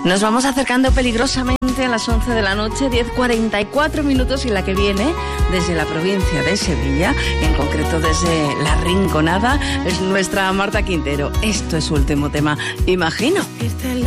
Nos vamos acercando peligrosamente a las 11 de la noche, 10:44 minutos, y la que viene desde la provincia de Sevilla, en concreto desde La Rinconada, es nuestra Marta Quintero. Esto es Último Tema, imagino.